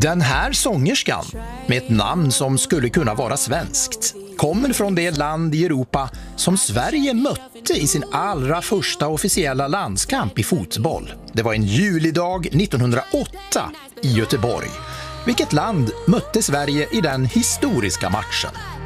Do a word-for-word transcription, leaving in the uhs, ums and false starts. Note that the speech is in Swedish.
Den här sångerskan, med ett namn som skulle kunna vara svenskt, kommer från det land i Europa som Sverige mötte i sin allra första officiella landskamp i fotboll. Det var en julidag nittonhundraåtta i Göteborg. Vilket land mötte Sverige i den historiska matchen?